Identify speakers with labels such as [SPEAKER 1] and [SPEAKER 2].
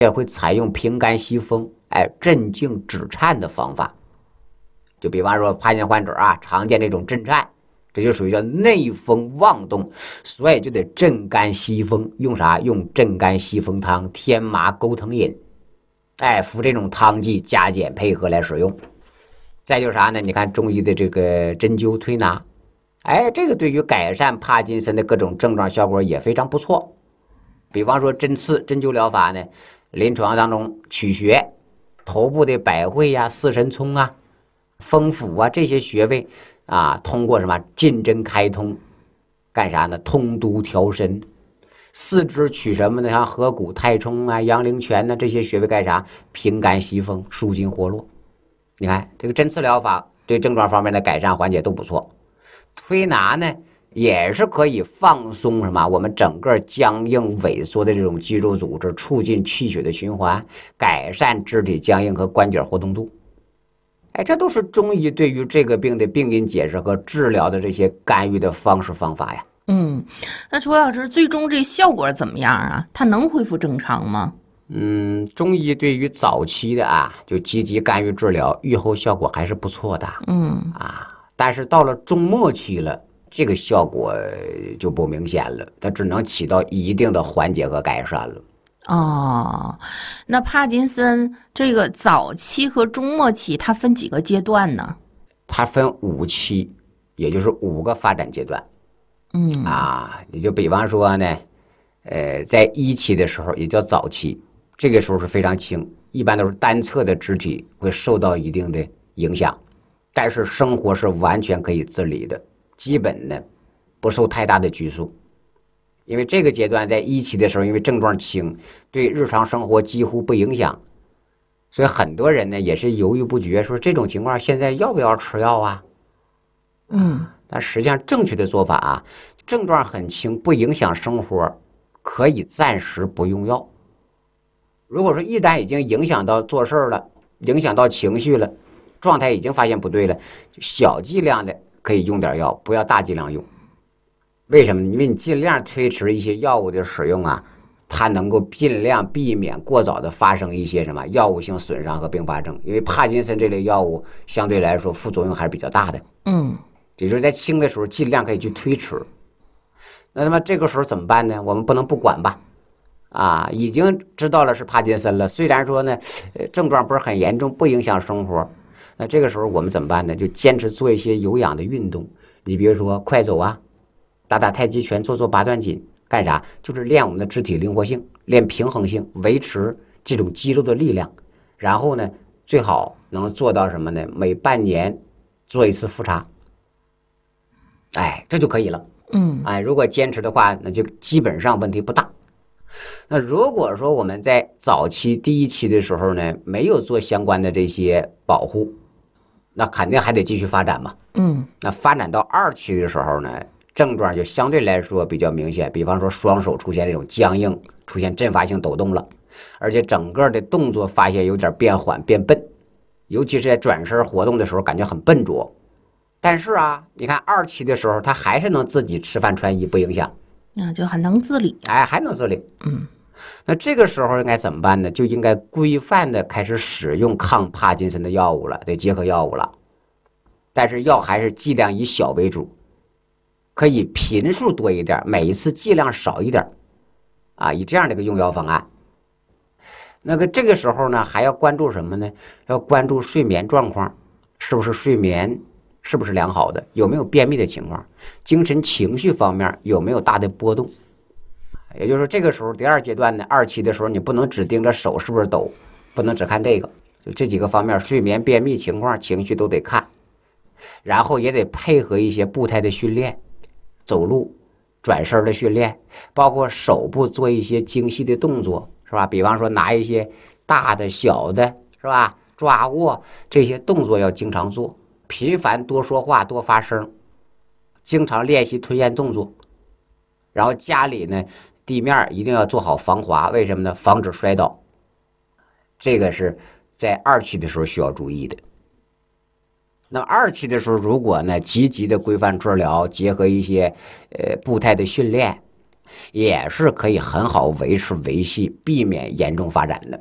[SPEAKER 1] 也会采用平肝息风、镇静止颤的方法。就比方说帕金患者啊，常见这种震颤，这就属于叫内风妄动，所以就得镇肝息风。用啥？用镇肝息风汤、天麻钩藤饮，服这种汤剂加减配合来使用。再就是啥呢？你看中医的这个针灸推拿，这个对于改善帕金森的各种症状效果也非常不错。比方说针刺、针灸疗法呢，临床当中取穴，头部的百会呀、四神聪啊、风府啊这些穴位啊，通过什么进针开通，干啥呢？通督调身。四肢取什么呢？像合谷、太冲啊、阳陵泉呢，这些穴位干啥？平肝息风、舒筋活络。你看这个针刺疗法对症状方面的改善缓解都不错。推拿呢也是可以放松什么我们整个僵硬萎缩的这种肌肉组织，促进气血的循环，改善肢体僵硬和关节活动度。这都是中医对于这个病的病因解释和治疗的这些干预的方式方法呀。
[SPEAKER 2] 那楚老师，最终这效果怎么样啊？它能恢复正常吗？
[SPEAKER 1] 中医对于早期的就积极干预治疗，预后效果还是不错的。但是到了中末期了，这个效果就不明显了，它只能起到一定的缓解和改善了。
[SPEAKER 2] 那帕金森这个早期和中末期它分几个阶段呢？
[SPEAKER 1] 它分5期，也就是5个发展阶段。你就比方说呢，在1期的时候也叫早期，这个时候是非常轻，一般都是单侧的肢体会受到一定的影响，但是生活是完全可以自理的，基本呢不受太大的拘束。因为这个阶段在1期的时候，因为症状轻，对日常生活几乎不影响，所以很多人呢也是犹豫不决，说这种情况现在要不要吃药啊？但实际上正确的做法症状很轻，不影响生活，可以暂时不用药。如果说一旦已经影响到做事了，影响到情绪了，状态已经发现不对了，就小剂量的可以用点药，不要大剂量用。为什么？因为你尽量推迟一些药物的使用它能够尽量避免过早的发生一些什么药物性损伤和并发症。因为帕金森这类药物相对来说副作用还是比较大的。也就是在轻的时候尽量可以去推迟。那么这个时候怎么办呢？我们不能不管吧？已经知道了是帕金森了，虽然说呢症状不是很严重，不影响生活，那这个时候我们怎么办呢？就坚持做一些有氧的运动。你比如说快走打打太极拳，做八段锦，干啥？就是练我们的肢体灵活性，练平衡性，维持这种肌肉的力量。然后呢最好能做到什么呢？每半年做一次复查，这就可以了。如果坚持的话，那就基本上问题不大。那如果说我们在早期第1期的时候呢，没有做相关的这些保护，那肯定还得继续发展嘛。那发展到2期的时候呢，症状就相对来说比较明显，比方说双手出现这种僵硬，出现阵发性抖动了，而且整个的动作发现有点变缓变笨，尤其是在转身活动的时候感觉很笨拙。但是你看2期的时候他还是能自己吃饭穿衣不影响，
[SPEAKER 2] 就还能自理。
[SPEAKER 1] 还能自理。那这个时候应该怎么办呢？就应该规范的开始使用抗帕金森的药物了，得结合药物了。但是药还是剂量以小为主，可以频数多一点，每一次剂量少一点以这样的一个用药方案。那个这个时候呢还要关注什么呢？要关注睡眠状况，是不是睡眠是不是良好的，有没有便秘的情况，精神情绪方面有没有大的波动。也就是说这个时候第2阶段呢，2期的时候你不能只盯着手是不是抖，不能只看这个，就这几个方面，睡眠、便秘情况、情绪都得看。然后也得配合一些步态的训练，走路转身的训练，包括手部做一些精细的动作，是吧？比方说拿一些大的小的，是吧？抓握这些动作要经常做，频繁多说话多发声，经常练习吞咽动作。然后家里呢地面一定要做好防滑，为什么呢？防止摔倒。这个是在2期的时候需要注意的。那2期的时候，如果呢积极的规范治疗，结合一些步态的训练， 也是可以很好维持维系，避免严重发展的。